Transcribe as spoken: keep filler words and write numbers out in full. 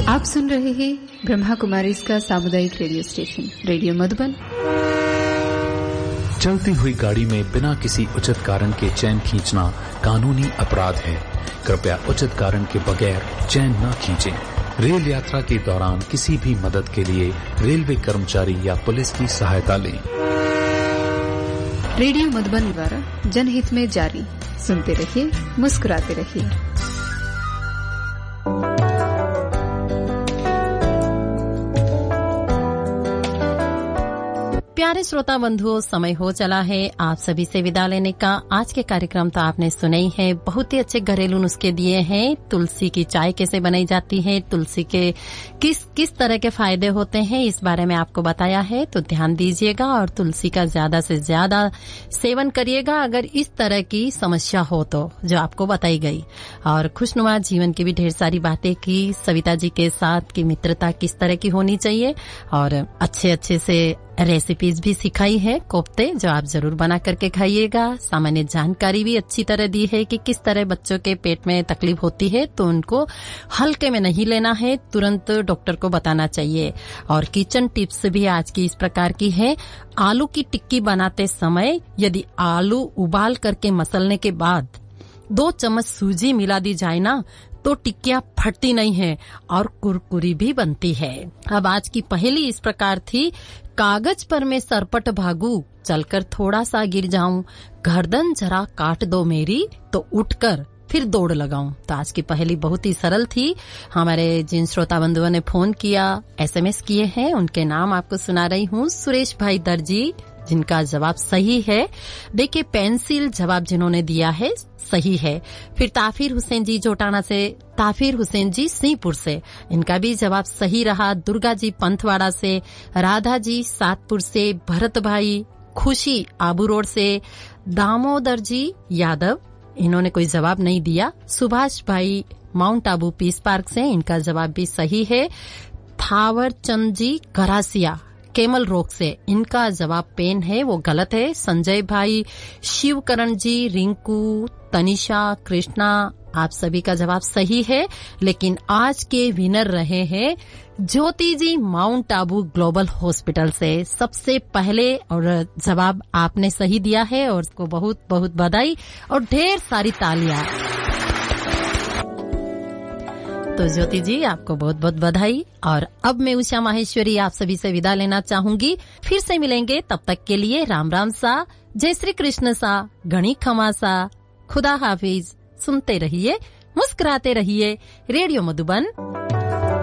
आप सुन रहे हैं ब्रह्मा कुमारी इसका सामुदायिक रेडियो स्टेशन रेडियो मधुबन। चलती हुई गाड़ी में बिना किसी उचित कारण के चैन खींचना कानूनी अपराध है। कृपया उचित कारण के बगैर चैन न खींचें। रेल यात्रा के दौरान किसी भी मदद के लिए रेलवे कर्मचारी या पुलिस की सहायता लें। रेडियो मधुबन द्वारा जनहित में जारी। सुनते रहिए, मुस्कुराते रहिए। प्यारे श्रोता बंधुओं, समय हो चला है आप सभी से विदा लेने का। आज के कार्यक्रम तो आपने सुने ही है। बहुत ही अच्छे घरेलू नुस्खे दिए हैं। तुलसी की चाय कैसे बनाई जाती है, तुलसी के किस किस तरह के फायदे होते हैं, इस बारे में आपको बताया है। तो ध्यान दीजिएगा और तुलसी का ज्यादा से ज्यादा सेवन करिएगा अगर इस तरह की समस्या हो तो, जो आपको बताई गई। और खुशनुमा जीवन की भी ढेर सारी बातें की सविता जी के साथ की मित्रता किस तरह की होनी चाहिए, और अच्छे अच्छे से रेसिपीज भी सिखाई है कोफ्ते, जो आप जरूर बना करके खाइएगा। सामान्य जानकारी भी अच्छी तरह दी है कि किस तरह बच्चों के पेट में तकलीफ होती है तो उनको हल्के में नहीं लेना है, तुरंत डॉक्टर को बताना चाहिए। और किचन टिप्स भी आज की इस प्रकार की है। आलू की टिक्की बनाते समय यदि आलू उबाल करके मसलने के बाद दो चम्मच सूजी मिला दी जाए ना, तो टिक्कियां फटती नहीं है और कुरकुरी भी बनती है। अब आज की पहेली इस प्रकार थी। कागज पर मैं सरपट भागू, चलकर थोड़ा सा गिर जाऊं, गर्दन जरा काट दो मेरी, तो उठकर फिर दौड़ लगाऊं। तो आज की पहेली बहुत ही सरल थी। हमारे जिन श्रोता बंधुओं ने फोन किया, एसएमएस किए हैं, उनके नाम आपको सुना रही हूँ। सुरेश भाई दर्जी, जिनका जवाब सही है। देखिए, पेंसिल जवाब जिन्होंने दिया है सही है। फिर ताफिर हुसैन जी जोटाना से, ताफिर हुसैन जी सिंहपुर से, इनका भी जवाब सही रहा। दुर्गा जी पंथवाड़ा से, राधा जी सातपुर से, भरत भाई खुशी आबू रोड से, दामोदर जी यादव, इन्होंने कोई जवाब नहीं दिया। सुभाष भाई माउंट आबू पीस पार्क से, इनका जवाब भी सही है। थावर चंद जी करासिया केमल रोग से, इनका जवाब पेन है, वो गलत है। संजय भाई, शिवकरण जी, रिंकू, तनिषा, कृष्णा, आप सभी का जवाब सही है। लेकिन आज के विनर रहे हैं ज्योति जी माउंट आबू ग्लोबल हॉस्पिटल से। सबसे पहले और जवाब आपने सही दिया है और उसको बहुत बहुत बधाई और ढेर सारी तालियां। तो ज्योति जी, आपको बहुत बहुत बधाई। और अब मैं उषा माहेश्वरी आप सभी से विदा लेना चाहूंगी। फिर से मिलेंगे, तब तक के लिए राम राम सा, जय श्री कृष्ण सा, गणी खमा सा, खुदा हाफिज। सुनते रहिए, मुस्कुराते रहिए। रेडियो मधुबन।